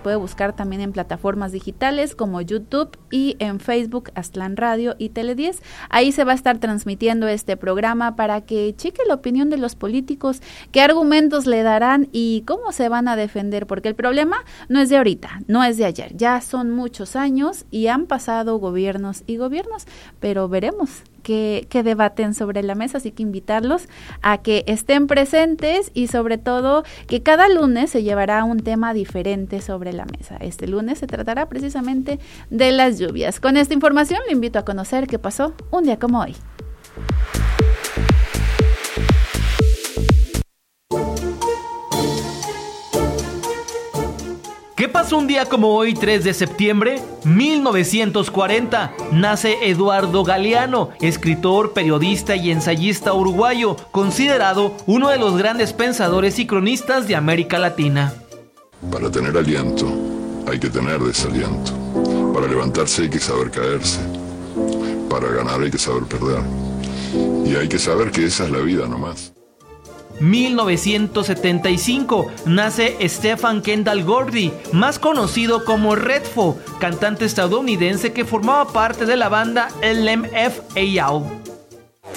puede buscar también en plataformas digitales como YouTube y en Facebook Aztlán Radio y Tele10. Ahí se va a estar transmitiendo este programa para que cheque la opinión de los políticos, qué argumentos le darán y cómo se van a defender, porque el problema no es de ahorita, no es de ayer, ya son muchos años y han pasado gobiernos y gobiernos, pero veremos que debaten sobre la mesa, así que invitarlos a que estén presentes y sobre todo que cada lunes se llevará un tema diferente sobre la mesa. Este lunes se tratará precisamente de las lluvias. Con esta información le invito a conocer qué pasó un día como hoy. ¿Qué pasó un día como hoy, 3 de septiembre? 1940, nace Eduardo Galeano, escritor, periodista y ensayista uruguayo, considerado uno de los grandes pensadores y cronistas de América Latina. Para tener aliento, hay que tener desaliento. Para levantarse hay que saber caerse. Para ganar hay que saber perder. Y hay que saber que esa es la vida nomás. 1975, nace Stephen Kendall Gordy, más conocido como Redfoo, cantante estadounidense que formaba parte de la banda LMFAO.